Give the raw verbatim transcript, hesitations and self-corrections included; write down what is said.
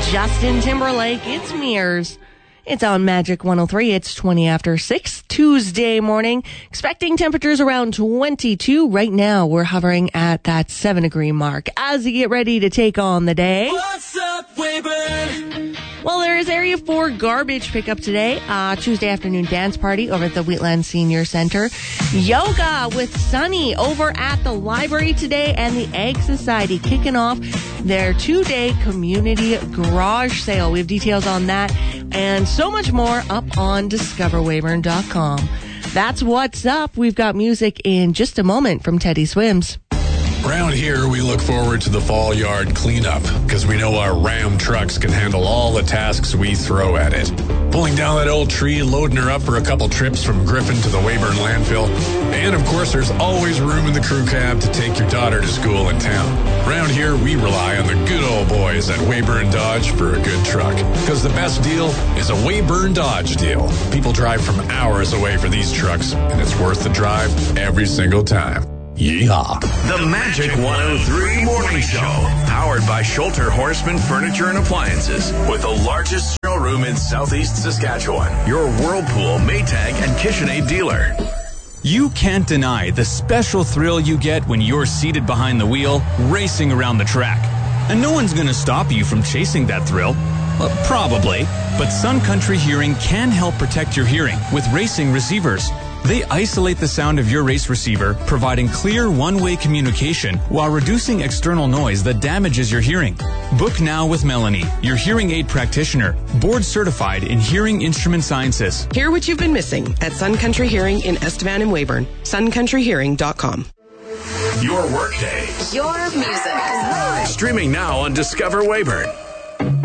Justin Timberlake. It's Mirrors. It's on Magic one oh three. It's twenty after six, Tuesday morning. Expecting temperatures around twenty-two. Right now, we're hovering at that seven degree mark as you get ready to take on the day. What's up, Weyburn? Well, there is Area four garbage pickup today. Uh, Tuesday afternoon dance party over at the Wheatland Senior Center. Yoga with Sunny over at the library today. And the Egg Society kicking off their two-day community garage sale. We have details on that and so much more up on discover weyburn dot com. That's what's up. We've got music in just a moment from Teddy Swims. Around here, we look forward to the fall yard cleanup because we know our Ram trucks can handle all the tasks we throw at it. Pulling down that old tree, loading her up for a couple trips from Griffin to the Weyburn landfill. And of course, there's always room in the crew cab to take your daughter to school in town. Around here, we rely on the good old boys at Weyburn Dodge for a good truck. Because the best deal is a Weyburn Dodge deal. People drive from hours away for these trucks, and it's worth the drive every single time. Yeehaw. The Magic one oh three Morning Show, powered by Schulter Horseman Furniture and Appliances, with the largest showroom in Southeast Saskatchewan. Your Whirlpool, Maytag, and KitchenAid dealer. You can't deny the special thrill you get when you're seated behind the wheel, racing around the track. And no one's going to stop you from chasing that thrill. Uh, probably. But Sun Country Hearing can help protect your hearing with racing receivers. They isolate the sound of your race receiver, providing clear one-way communication while reducing external noise that damages your hearing. Book now with Melanie, your hearing aid practitioner, board certified in hearing instrument sciences. Hear what you've been missing at Sun Country Hearing in Estevan and Weyburn. sun country hearing dot com. Your workday. Your music. Streaming now on Discover Weyburn.